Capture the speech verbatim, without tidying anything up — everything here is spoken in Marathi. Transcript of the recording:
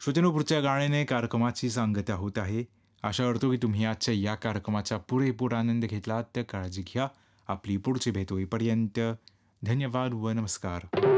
श्रोत्यांनो, पुढच्या गाण्याने कार्यक्रमाची सांगता होत आहे. आशा करतो की तुम्ही आजच्या या कार्यक्रमाचा पुरेपूर आनंद घेतलात. तर काळजी घ्या. आपली पुढची भेट होईपर्यंत धन्यवाद व नमस्कार.